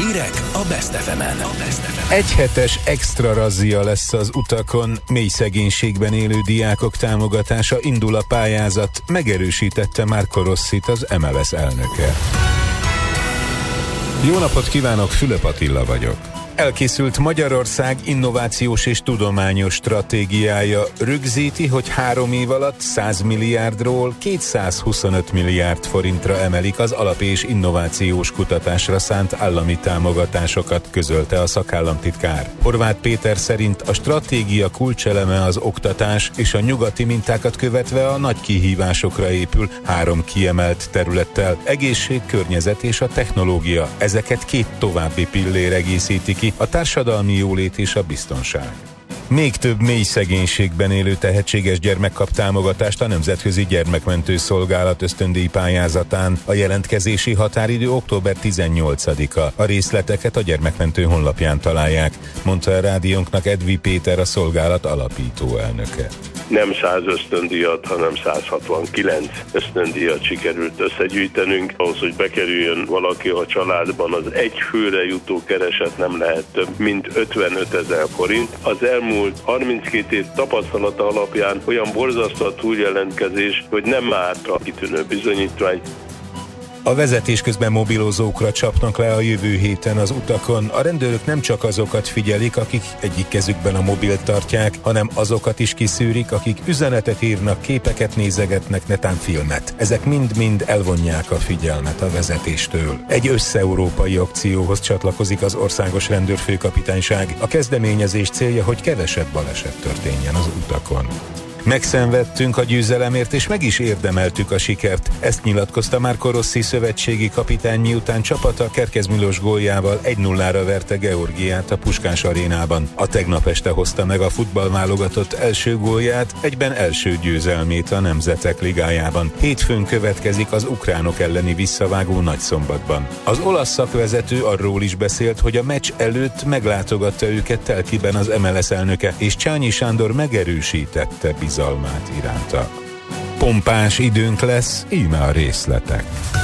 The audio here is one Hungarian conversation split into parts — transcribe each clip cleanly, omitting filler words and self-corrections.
Hírek a Best FM-en. Egyhetes extra razzia lesz az utakon, mély szegénységben élő diákok támogatása, indul a pályázat, megerősítette Marco Rossit, az MLS elnöke. Jó napot kívánok, Fülöp Attila vagyok. Elkészült Magyarország innovációs és tudományos stratégiája, rögzíti, hogy 3 év alatt 100 milliárdról 225 milliárd forintra emelik az alap- és innovációs kutatásra szánt állami támogatásokat, közölte a szakállamtitkár. Horváth Péter szerint a stratégia kulcseleme az oktatás, és a nyugati mintákat követve a nagy kihívásokra épül 3 kiemelt területtel: egészség, környezet és a technológia. Ezeket 2 további pillér egészíti ki: a társadalmi jólét és a biztonság. Még több mély szegénységben élő tehetséges gyermek kap támogatást a Nemzetközi Gyermekmentő Szolgálat ösztöndíj pályázatán. A jelentkezési határidő október 18-a. A részleteket a Gyermekmentő honlapján találják, mondta a rádiónknak Edvi Péter, a szolgálat alapító elnöke. Nem 100 ösztöndíjat, hanem 169 ösztöndíjat sikerült összegyűjtenünk. Ahhoz, hogy bekerüljön valaki a családban, az egy főre jutó kereset nem lehet több, mint 55 000 forint. Az elmúlt 32 év tapasztalata alapján olyan borzasztó a túljelentkezés, hogy nem árt a kitűnő bizonyítvány. A vezetés közben mobilozókra csapnak le a jövő héten az utakon. A rendőrök nem csak azokat figyelik, akik egyik kezükben a mobilt tartják, hanem azokat is kiszűrik, akik üzenetet írnak, képeket nézegetnek, netán filmet. Ezek mind-mind elvonják a figyelmet a vezetéstől. Egy összeurópai akcióhoz csatlakozik az Országos Rendőrfőkapitányság. A kezdeményezés célja, hogy kevesebb baleset történjen az utakon. Megszenvedtünk a győzelemért, és meg is érdemeltük a sikert. Ezt nyilatkozta Marco Rossi szövetségi kapitány, miután csapata Kerkez Milos góljával 1-0-ra verte Georgiát a Puskás arénában. A tegnap este hozta meg a futballválogatott első gólját, egyben első győzelmét a Nemzetek Ligájában. Hétfőn következik az ukránok elleni visszavágó Nagyszombatban. Az olasz szakvezető arról is beszélt, hogy a meccs előtt meglátogatta őket Telkiben az MLS elnöke, és Csányi Sándor megerősítette bizalmát iránta. Pompás időnk lesz, íme a részletek.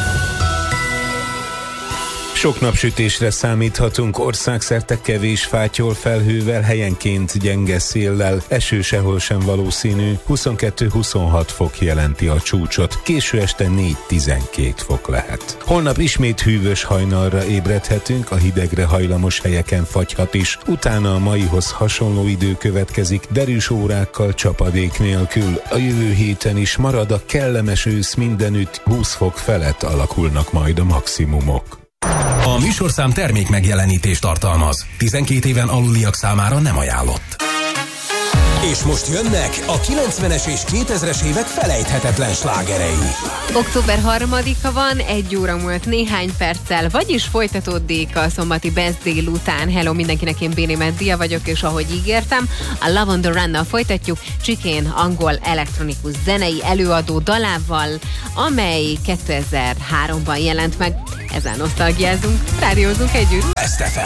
Sok napsütésre számíthatunk, országszerte kevés fátyol felhővel, helyenként gyenge széllel, eső sehol sem valószínű, 22-26 fok jelenti a csúcsot, késő este 4-12 fok lehet. Holnap ismét hűvös hajnalra ébredhetünk, a hidegre hajlamos helyeken fagyhat is, utána a maihoz hasonló idő következik, derűs órákkal, csapadék nélkül. A jövő héten is marad a kellemes ősz mindenütt, 20 fok felett alakulnak majd a maximumok. A műsorszám termék megjelenítést tartalmaz. 12 éven aluliak számára nem ajánlott. És most jönnek a 90-es és 2000-es évek felejthetetlen slágerei. Október 3-a van, 1 óra múlt néhány perccel, vagyis folytatódik a szombati Best délután. Hello mindenkinek, én Béni Meddia vagyok, és ahogy ígértem, a Love on the Run-nal folytatjuk, Chicane angol elektronikus zenei előadó dalával, amely 2003-ban jelent meg. Ezzel nosztalgiázunk, rádiózunk együtt. Best FM.